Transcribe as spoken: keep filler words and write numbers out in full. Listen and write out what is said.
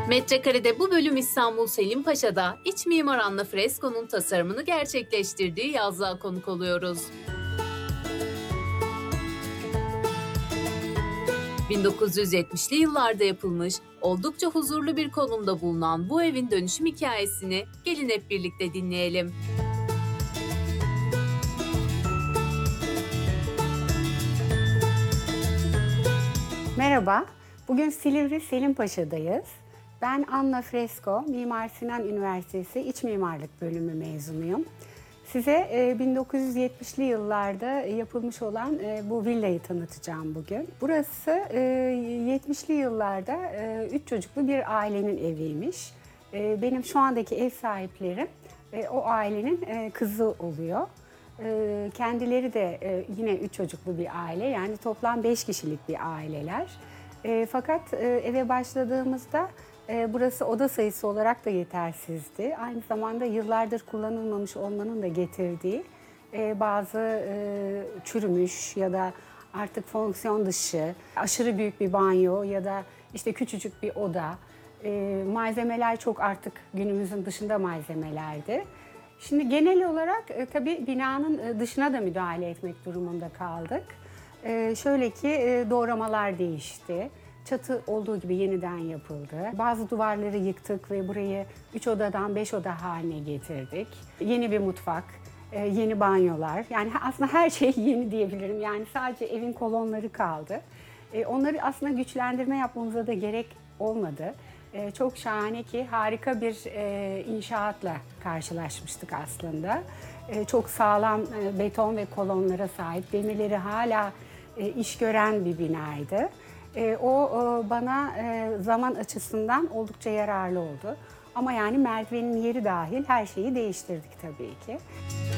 Metrekarede bu bölüm İstanbul Selimpaşa'da iç mimar Anna Fresco'nun tasarımını gerçekleştirdiği yazlığa konuk oluyoruz. bin dokuz yüz yetmişli yıllarda yapılmış, oldukça huzurlu bir konumda bulunan bu evin dönüşüm hikayesini gelin hep birlikte dinleyelim. Merhaba, bugün Silivri Selimpaşa'dayız. Ben Anna Fresco, Mimar Sinan Üniversitesi İç Mimarlık Bölümü mezunuyum. Size e, bin dokuz yüz yetmişli yıllarda yapılmış olan e, bu villayı tanıtacağım bugün. Burası e, yetmişli yıllarda e, üç çocuklu bir ailenin eviymiş. E, benim şu andaki ev sahiplerim e, o ailenin e, kızı oluyor. E, kendileri de e, yine üç çocuklu bir aile, yani toplam beş kişilik bir aileler. E, fakat e, eve başladığımızda e, burası oda sayısı olarak da yetersizdi. Aynı zamanda yıllardır kullanılmamış olmanın da getirdiği e, bazı e, çürümüş ya da artık fonksiyon dışı, aşırı büyük bir banyo ya da işte küçücük bir oda. E, malzemeler çok artık günümüzün dışında malzemelerdi. Şimdi genel olarak e, tabii binanın e, dışına da müdahale etmek durumunda kaldık. E, şöyle ki e, doğramalar değişti. Çatı olduğu gibi yeniden yapıldı. Bazı duvarları yıktık ve burayı üç odadan beş oda haline getirdik. Yeni bir mutfak, e, yeni banyolar. Yani aslında her şey yeni diyebilirim. Yani sadece evin kolonları kaldı. E, onları aslında güçlendirme yapmamıza da gerek olmadı. E, çok şahane ki harika bir e, inşaatla karşılaşmıştık aslında. E, çok sağlam e, beton ve kolonlara sahip, demirleri hala e, iş gören bir binaydı. E, o e, bana e, zaman açısından oldukça yararlı oldu. Ama yani merdivenin yeri dahil her şeyi değiştirdik tabii ki.